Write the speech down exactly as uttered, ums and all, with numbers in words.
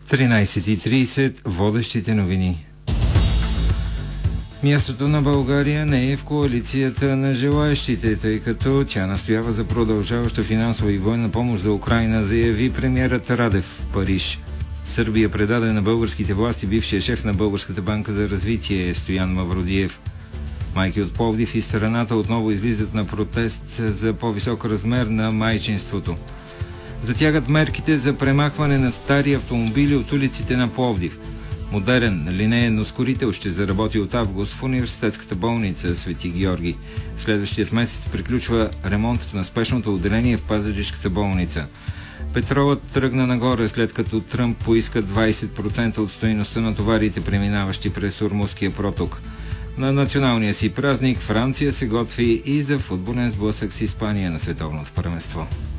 тринайсет и трийсет, водещите новини. Мястото на България не е в коалицията на желаещите, тъй като тя настоява за продължаваща финансова и военна помощ за Украйна, заяви премиерът Радев в Париж. Сърбия предаде на българските власти бившия шеф на Българската банка за развитие Стоян Мавродиев. Майки от Пловдив и страната отново излизат на протест за по-висок размер на майчинството. Затягат мерките за премахване на стари автомобили от улиците на Пловдив. Модерен линеен ускорител ще заработи от август в университетската болница Свети Георги. Следващият месец приключва ремонтът на спешното отделение в Пазарджишката болница. Петролът тръгна нагоре, след като Тръмп поиска двайсет процента от стойността на товарите, преминаващи през Ормузския проток. На националния си празник Франция се готви и за футболен сблъсък с Испания на световното първенство.